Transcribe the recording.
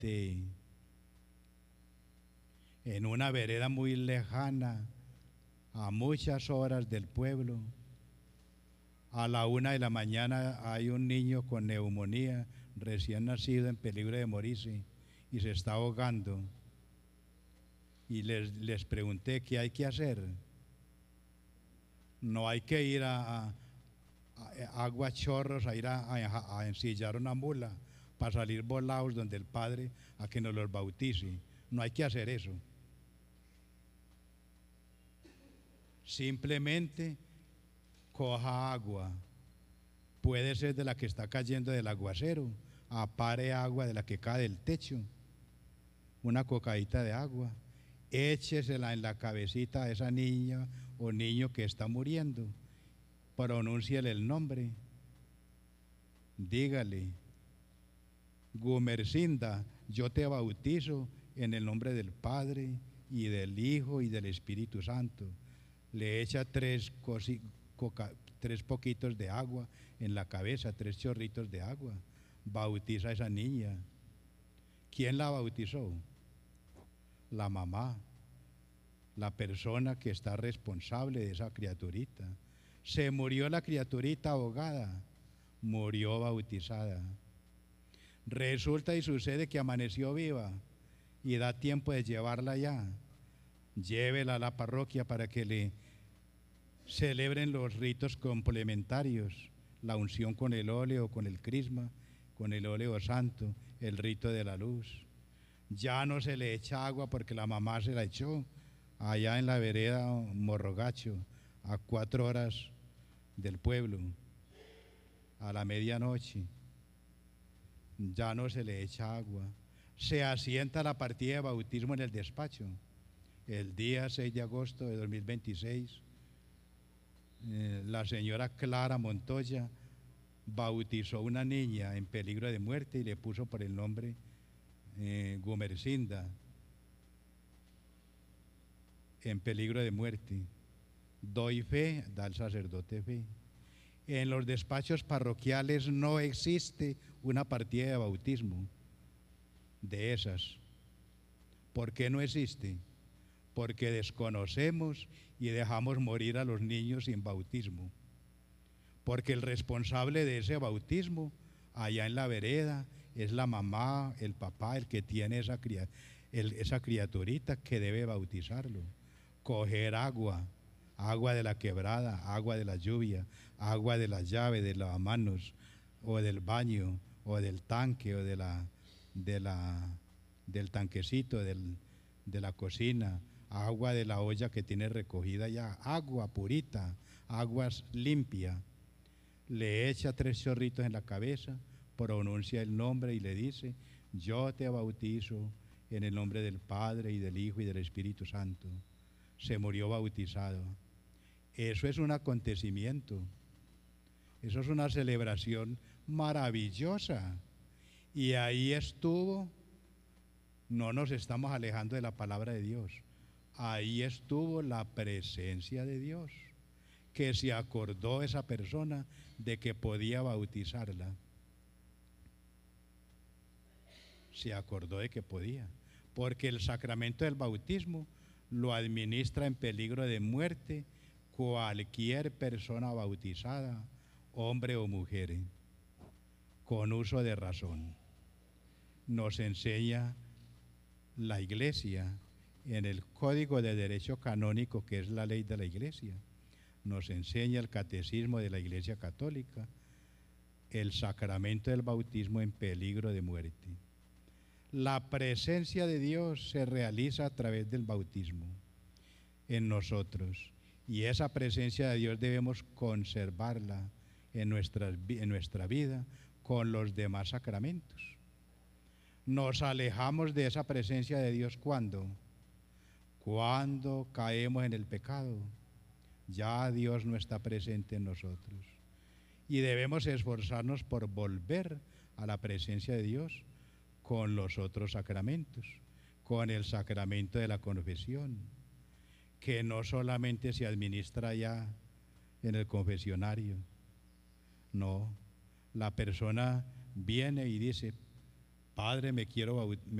en una vereda muy lejana, a muchas horas del pueblo, a la 1 de la mañana hay un niño con neumonía, recién nacido, en peligro de morirse y se está ahogando. Y les pregunté qué hay que hacer. No hay que ir a Agua Chorros, a ir a ensillar una mula para salir volados donde el Padre a que nos los bautice. No hay que hacer eso. Simplemente coja agua. Puede ser de la que está cayendo del aguacero, apare agua de la que cae del techo, una cocadita de agua, échesela en la cabecita a esa niña o niño que está muriendo, pronúnciele el nombre, dígale: Gumercinda, yo te bautizo en el nombre del Padre y del Hijo y del Espíritu Santo. Le echa tres poquitos de agua en la cabeza, 3 chorritos de agua. Bautiza a esa niña. ¿Quién la bautizó? La mamá, la persona que está responsable de esa criaturita. Se murió la criaturita ahogada, murió bautizada. Resulta y sucede que amaneció viva y da tiempo de llevarla ya. Llévela a la parroquia para que le celebren los ritos complementarios, la unción con el óleo, con el crisma, con el óleo santo, el rito de la luz. Ya no se le echa agua porque la mamá se la echó allá en la vereda Morrogacho, a 4 horas del pueblo, a la medianoche. Ya no se le echa agua. Se asienta la partida de bautismo en el despacho. El día 6 de agosto de 2026, la señora Clara Montoya bautizó a una niña en peligro de muerte y le puso por el nombre Gumercinda, en peligro de muerte. Doy fe, da el sacerdote fe. En los despachos parroquiales no existe una partida de bautismo de esas. ¿Por qué no existe? Porque desconocemos y dejamos morir a los niños sin bautismo. Porque el responsable de ese bautismo allá en la vereda es la mamá, el papá, el que tiene esa criaturita que debe bautizarlo. Coger agua, agua de la quebrada, agua de la lluvia, agua de la llave, de lavamanos, o del baño, o del tanque, o del tanquecito, de la cocina, agua de la olla que tiene recogida ya, agua purita, agua limpia. Le echa 3 chorritos en la cabeza, pronuncia el nombre y le dice: yo te bautizo en el nombre del Padre y del Hijo y del Espíritu Santo. Se murió bautizado. Eso es un acontecimiento, eso es una celebración maravillosa. Y ahí estuvo, no nos estamos alejando de la palabra de Dios, ahí estuvo la presencia de Dios, que se acordó esa persona de que podía bautizarla. Se acordó de que podía, porque el sacramento del bautismo lo administra en peligro de muerte cualquier persona bautizada, hombre o mujer, con uso de razón. Nos enseña la Iglesia en el Código de Derecho Canónico, que es la ley de la Iglesia. Nos enseña el Catecismo de la Iglesia Católica, el sacramento del bautismo en peligro de muerte. La presencia de Dios se realiza a través del bautismo en nosotros, y esa presencia de Dios debemos conservarla en nuestra vida con los demás sacramentos. Nos alejamos de esa presencia de Dios cuando caemos en el pecado. Ya Dios no está presente en nosotros y debemos esforzarnos por volver a la presencia de Dios con los otros sacramentos, con el sacramento de la confesión, que no solamente se administra ya en el confesionario. No, la persona viene y dice: Padre, me quiero